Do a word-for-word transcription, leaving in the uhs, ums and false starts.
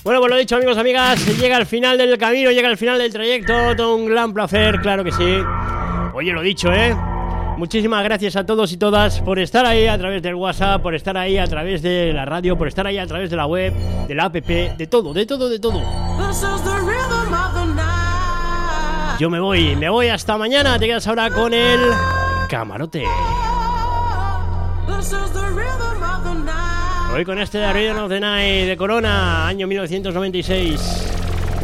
Bueno, pues lo dicho, amigos, amigas, llega al final del camino, llega al final del trayecto, todo un gran placer, claro que sí. Oye, lo dicho, ¿eh? Muchísimas gracias a todos y todas por estar ahí a través del WhatsApp, por estar ahí a través de la radio, por estar ahí a través de la web, de la app, de todo, de todo, de todo. Yo me voy, me voy hasta mañana, te quedas ahora con el camarote. Hoy con este de Rhythm of the Night de Corona, año mil novecientos noventa y seis.